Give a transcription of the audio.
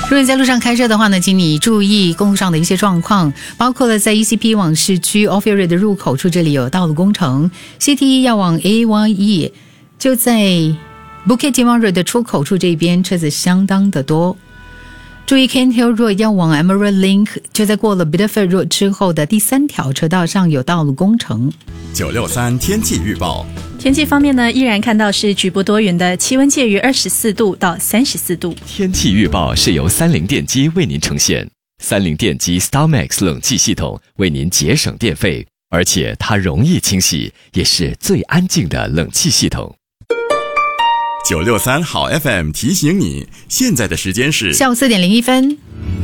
如果你在路上开车的话呢，请你注意公路上的一些状况，包括了在 ECP 往市区 Ophir 的入口处，这里有道路工程。 CT 要往 AYE 就在 Bukit Timah Road 的出口处，这边车子相当的多。注意 Kent Hill Road 要往 Emerald Link， 就在过了 Biddeford Road 之后的第3条车道上有道路工程。 963天气预报。 天气方面呢，依然看到是局部多云的，气温介于24度到34度。 天气预报是由30电机为您呈现。30电机 StarMax 冷气系统为您节省电费，而且它容易清洗，也是最安静的冷气系统。 963好 FM 提醒你，现在的时间是下午4点01分。